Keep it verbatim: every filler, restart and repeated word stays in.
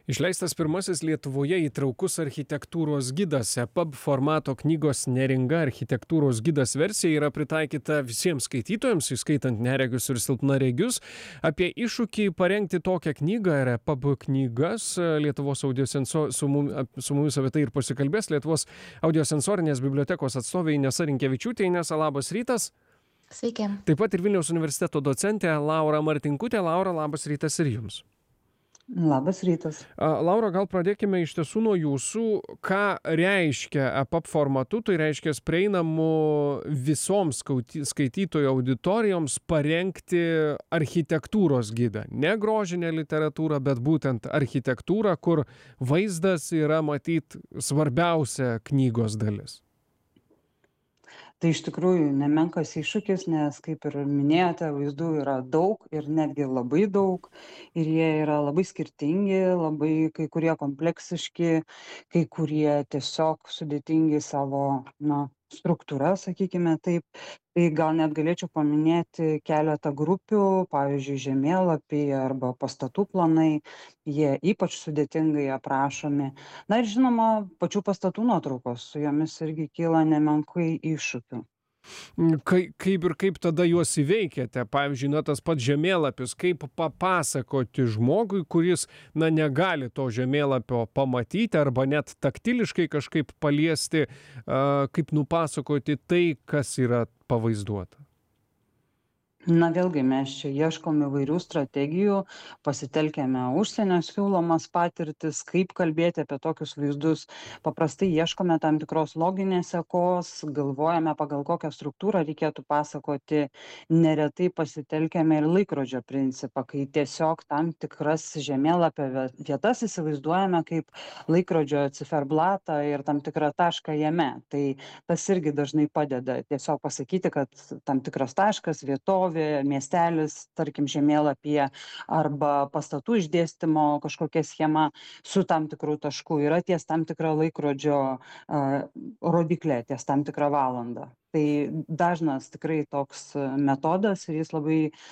Išleistas pirmasis Lietuvoje įtraukus architektūros gidas. EPUB formato knygos Neringa architektūros gidas versija yra pritaikyta visiems skaitytojams, įskaitant neregius ir silpnaregius. Apie iššūkį parengti tokią knygą ir EPUB knygas Lietuvos audiosenso su, mum, su mumis apie tai ir pasikalbės Lietuvos audiosensorinės bibliotekos atstovė Inesa Rinkevičiūtė. Inesa, labas rytas. Sveiki. Taip pat ir Vilniaus universiteto docentė Laura Martinkutė. Laura, labas rytas ir jums. Labas rytas. Laura, gal pradėkime iš tiesų nuo jūsų. Ką reiškia EPUB formatu? Tai reiškia prieinamu visoms skaitytojų auditorijoms parengti architektūros gidą. Ne grožinę literatūrą, bet būtent architektūrą, kur vaizdas yra matyt svarbiausia knygos dalis. Tai iš tikrųjų nemenkas iššūkis, nes, kaip ir minėjote, vaizdų yra daug ir netgi labai daug. Ir jie yra labai skirtingi, labai kai kurie kompleksiški, kai kurie tiesiog sudėtingi savo na, struktūra, sakykime taip. Tai gal net galėčiau paminėti keletą grupių, pavyzdžiui, žemėlapiai arba pastatų planai. Jie ypač sudėtingai aprašomi. Na ir žinoma, pačių pastatų nuotraukos, su jomis irgi kyla nemenkai iššūkių. Kai, kaip ir kaip tada juos įveikiate? Pavyzdžiui, na, tas pats žemėlapis, kaip papasakoti žmogui, kuris na, negali to žemėlapio pamatyti arba net taktiliškai kažkaip paliesti, uh, kaip nupasakoti tai, kas yra pavaizduota? Na vėlgi mes čia ieškom įvairių strategijų, pasitelkėme užsienio siūlomas patirtis, kaip kalbėti apie tokius vaizdus. Paprastai ieškome tam tikros loginės sekos, galvojame, pagal kokią struktūrą reikėtų pasakoti. Neretai pasitelkėme ir laikrodžio principą, kai tiesiog tam tikras žemėlapio vietas įsivaizduojame kaip laikrodžio ciferblatą ir tam tikrą tašką jame. Tai tas irgi dažnai padeda tiesiog pasakyti, kad tam tikras taškas, vietovė, miestelis, tarkim, žemėlapyje arba pastatų išdėstymo kažkokia schema su tam tikrų taškų yra ties tam tikra laikrodžio uh, rodiklė, ties tam tikrą valandą. Tai dažnas tikrai toks metodas ir jis labai